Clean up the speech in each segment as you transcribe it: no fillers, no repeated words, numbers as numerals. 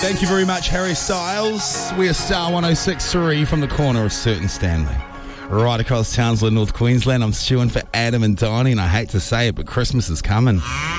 Thank you very much, Harry Styles. We are Star 106.3 from the corner of Certain Stanley. Right across Townsville, North Queensland. I'm stewing for Adam and Donnie, and I hate to say it, but Christmas is coming.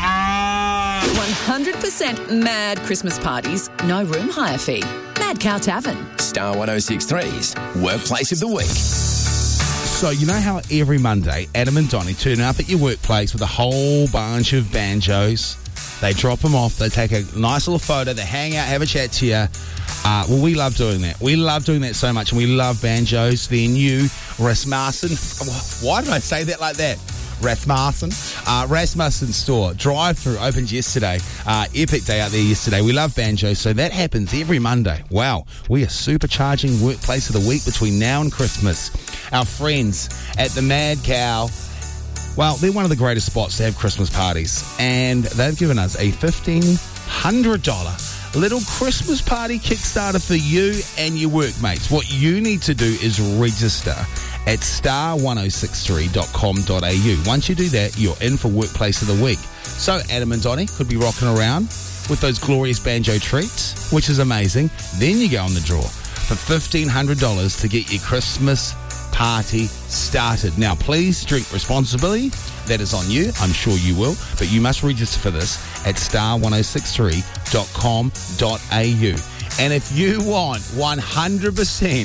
100% mad Christmas parties, no room hire fee. Mad Cow Tavern. Star 106.3's Workplace of the Week. So, you know how every Monday, Adam and Donnie turn up at your workplace with a whole bunch of banjos? They drop them off, they take a nice little photo, they hang out, have a chat to you. Well, we love doing that. We love doing that so much, and we love banjos. Their new Rasmussen. Why did I say that like that? Rasmussen store. Drive-through opened yesterday. Epic day out there yesterday. We love banjos, so that happens every Monday. Wow, we are supercharging Workplace of the Week between now and Christmas. Our friends at the Mad Cow, well, they're one of the greatest spots to have Christmas parties, and they've given us a $1,500 little Christmas party Kickstarter for you and your workmates. What you need to do is register at star1063.com.au. Once you do that, you're in for Workplace of the Week. So Adam and Donnie could be rocking around with those glorious banjo treats, which is amazing. Then you go on the draw for $1,500 to get your Christmas party started. Now, please drink responsibly. That is on you. I'm sure you will. But you must register for this at star1063.com.au. And if you want 100%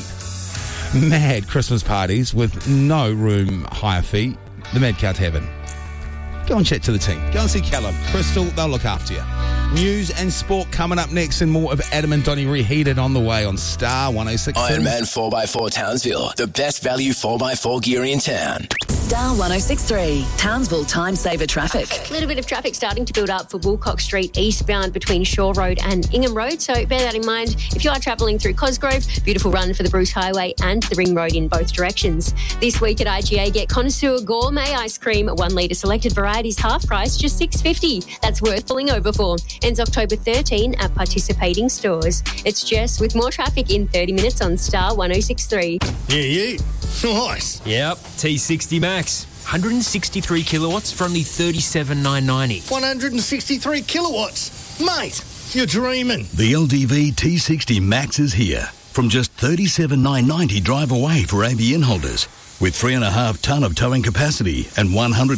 mad Christmas parties with no room hire fee, the Mad Cow Tavern, go and chat to the team. Go and see Callum, Crystal. They'll look after you. News and sport coming up next, and more of Adam and Donnie Reheated on the way on Star 106. Ironman 4x4 Townsville, the best value 4x4 gear in town. Star 106.3, Townsville Time Saver Traffic. A little bit of traffic starting to build up for Woolcock Street eastbound between Shore Road and Ingham Road, so bear that in mind if you are travelling through Cosgrove. Beautiful run for the Bruce Highway and the Ring Road in both directions. This week at IGA, get Connoisseur Gourmet Ice Cream, 1 litre selected varieties, half price, just $6.50. That's worth pulling over for. Ends October 13 at participating stores. It's Jess with more traffic in 30 minutes on Star 106.3. Yeah. Nice. Yep, T60 Max. 163 kilowatts for only $37,990. 163 kilowatts. Mate, you're dreaming. The LDV T60 Max is here. From just $37,990 drive away for ABN holders. With 3.5 tonne of towing capacity and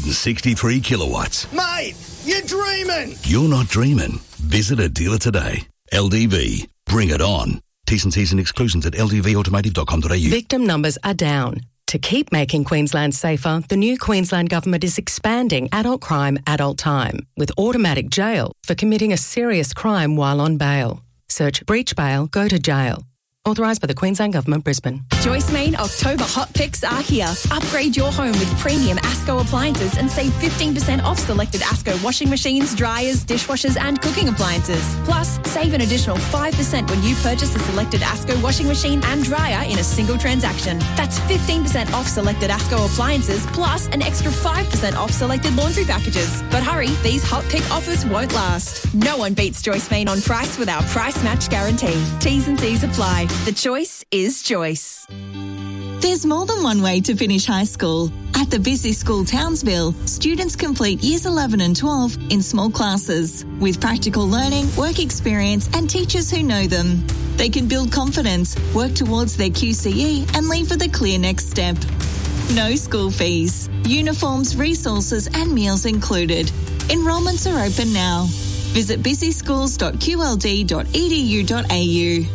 163 kilowatts. Mate, you're dreaming. You're not dreaming. Visit a dealer today. LDV. Bring it on. T's and C's and exclusions at ldvautomotive.com.au. Victim numbers are down. To keep making Queensland safer, the new Queensland Government is expanding adult crime, adult time, with automatic jail for committing a serious crime while on bail. Search breach bail, go to jail. Authorised by the Queensland Government, Brisbane. Joyce Mean October hot picks are here. Upgrade your home with premium ASCO appliances and save 15% off selected ASCO washing machines, dryers, dishwashers and cooking appliances. Plus, save an additional 5% when you purchase a selected ASCO washing machine and dryer in a single transaction. That's 15% off selected ASCO appliances plus an extra 5% off selected laundry packages. But hurry, these hot pick offers won't last. No one beats Joyce Mean on price with our price match guarantee. T's and C's apply. The choice is Joyce. There's more than one way to finish high school. At the Busy School Townsville, students complete Years 11 and 12 in small classes with practical learning, work experience and teachers who know them. They can build confidence, work towards their QCE and leave with a clear next step. No school fees. Uniforms, resources and meals included. Enrolments are open now. Visit busyschools.qld.edu.au.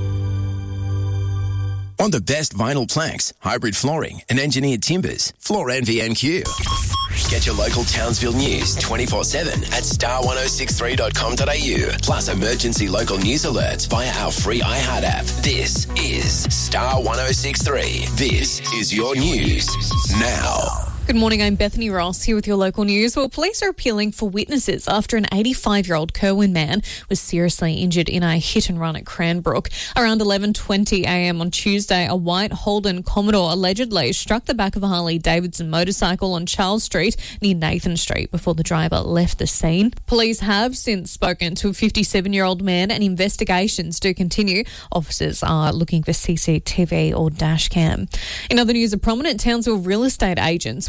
On the best vinyl planks, hybrid flooring and engineered timbers, Floor Envy NQ. Get your local Townsville news 24/7 at star1063.com.au. Plus emergency local news alerts via our free iHeart app. This is Star 106.3. This is your news now. Good morning, I'm Bethany Ross here with your local news. Well, police are appealing for witnesses after an 85-year-old Kerwin man was seriously injured in a hit and run at Cranbrook. Around 11:20am on Tuesday, a white Holden Commodore allegedly struck the back of a Harley-Davidson motorcycle on Charles Street near Nathan Street before the driver left the scene. Police have since spoken to a 57-year-old man and investigations do continue. Officers are looking for CCTV or dash cam. In other news, a prominent Townsville real estate agents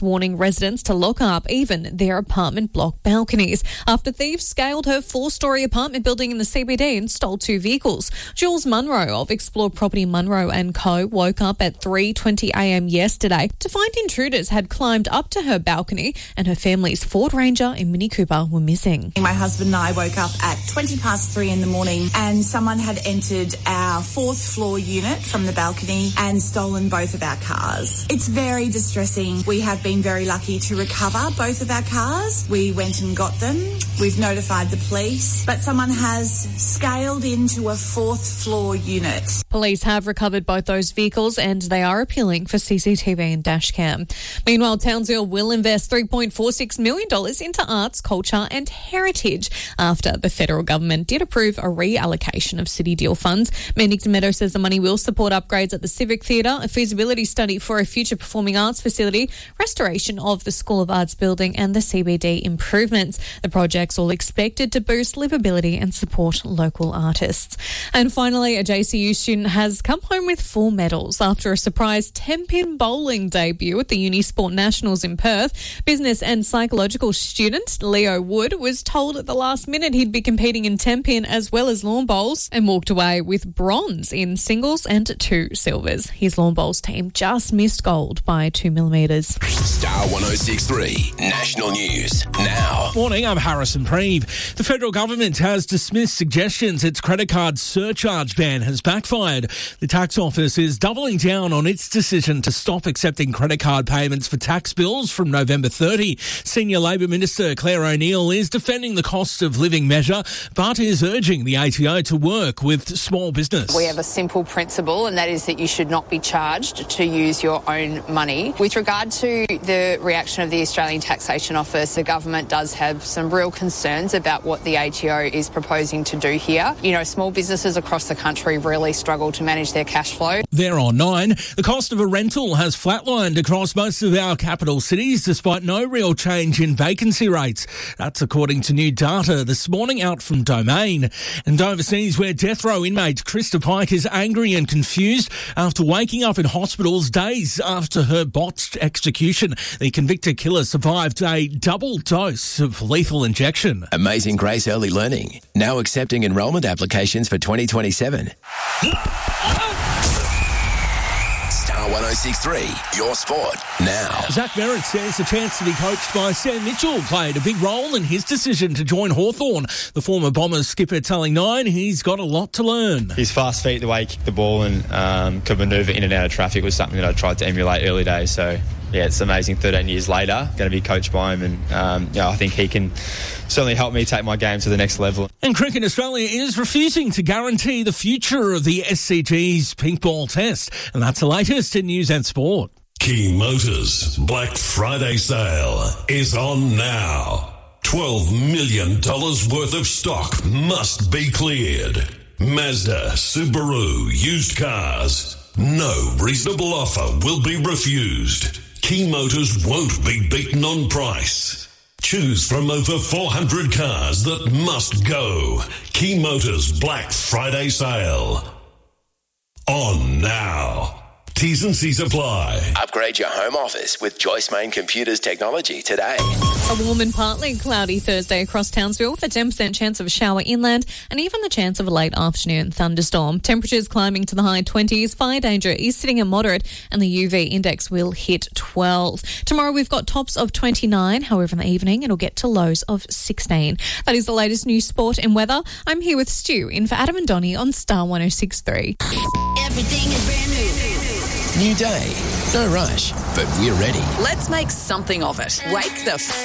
warning residents to lock up even their apartment block balconies after thieves scaled her 4-storey apartment building in the CBD and stole 2 vehicles. Jules Munro of Explore Property Munro & Co. woke up at 3:20am yesterday to find intruders had climbed up to her balcony and her family's Ford Ranger and Mini Cooper were missing. My husband and I woke up at 3:20 in the morning and someone had entered our 4th floor unit from the balcony and stolen both of our cars. It's very distressing. We have been very lucky to recover both of our cars. We went and got them. We've notified the police, but someone has scaled into a 4th floor unit. Police have recovered both those vehicles and they are appealing for CCTV and dashcam. Meanwhile, Townsville will invest $3.46 million into arts, culture and heritage after the federal government did approve a reallocation of City Deal funds. Mendington Meadow says the money will support upgrades at the Civic Theatre, a feasibility study for a future performing arts facility, restoration of the School of Arts building and the CBD improvements. The project's all expected to boost livability and support local artists. And finally, a JCU student has come home with 4 medals after a surprise 10-pin bowling debut at the Unisport Nationals in Perth. Business and psychological student Leo Wood was told at the last minute he'd be competing in 10-pin as well as lawn bowls and walked away with bronze in singles and 2 silvers. His lawn bowls team just missed gold by 2 millimetres. Star 106.3 National News now. Morning, I'm Harrison Preeve. The federal government has dismissed suggestions its credit card surcharge ban has backfired. The tax office is doubling down on its decision to stop accepting credit card payments for tax bills from November 30. Senior Labor Minister Claire O'Neill is defending the cost of living measure, but is urging the ATO to work with small business. We have a simple principle, and that is that you should not be charged to use your own money. With regard to the reaction of the Australian Taxation Office, the government does have some real concerns about what the ATO is proposing to do here. You know, small businesses across the country really struggle to manage their cash flow. There on 9, the cost of a rental has flatlined across most of our capital cities despite no real change in vacancy rates. That's according to new data this morning out from Domain. And overseas, where death row inmate Krista Pike is angry and confused after waking up in hospitals days after her botched execution. The convicted killer survived a double dose of lethal injection. Amazing Grace Early Learning, now accepting enrolment applications for 2027. Star 106.3, your sport now. Zach Merritt says the chance to be coached by Sam Mitchell played a big role in his decision to join Hawthorn. The former Bombers skipper telling Nine he's got a lot to learn. His fast feet, the way he kicked the ball and could manoeuvre in and out of traffic was something that I tried to emulate early days. So, yeah, it's amazing 13 years later, going to be coached by him and I think he can certainly help me take my game to the next level. And Cricket Australia is refusing to guarantee the future of the SCG's pink ball test. And that's the latest in news and sport. Key Motors Black Friday sale is on now. $12 million worth of stock must be cleared. Mazda, Subaru, used cars. No reasonable offer will be refused. Key Motors won't be beaten on price. Choose from over 400 cars that must go. Key Motors Black Friday sale. On now. T's and C's apply. Upgrade your home office with Joyce Main Computers technology today. A warm and partly cloudy Thursday across Townsville with a 10% chance of a shower inland and even the chance of a late afternoon thunderstorm. Temperatures climbing to the high 20s. Fire danger is sitting at moderate and the UV index will hit 12. Tomorrow we've got tops of 29. However, in the evening it'll get to lows of 16. That is the latest news, sport and weather. I'm here with Stu in for Adam and Donnie on Star 106.3. Everything is brand new. New day. No rush, but we're ready. Let's make something of it. Wake the